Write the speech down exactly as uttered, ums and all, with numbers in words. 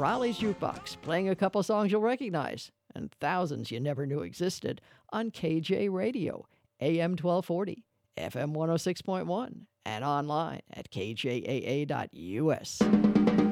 Raleigh's Jukebox, playing a couple songs you'll recognize, and thousands you never knew existed, on K J Radio, A M twelve forty, F M one oh six point one, and online at K J A A dot U S.